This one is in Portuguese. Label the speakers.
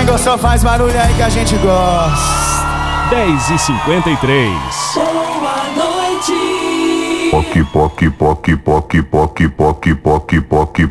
Speaker 1: Quem gostou faz barulho aí que a gente gosta.
Speaker 2: 10h53.
Speaker 3: Boa noite.
Speaker 4: Poc, poc, poc, poc, poc, poc, poc, poc, poc,